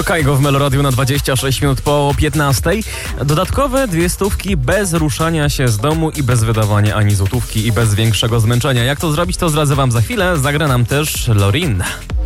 Kaigo w Meloradiu na 26 minut po 15. Dodatkowe 200 bez ruszania się z domu i bez wydawania ani złotówki i bez większego zmęczenia. Jak to zrobić, to zdradzę wam za chwilę. Zagra nam też Lorin.